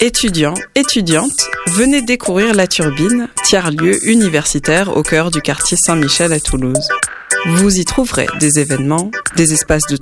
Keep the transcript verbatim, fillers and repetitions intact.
Étudiants, étudiantes, venez découvrir La Turbine, tiers-lieu universitaire au cœur du quartier Saint-Michel à Toulouse. Vous y trouverez des événements, des espaces de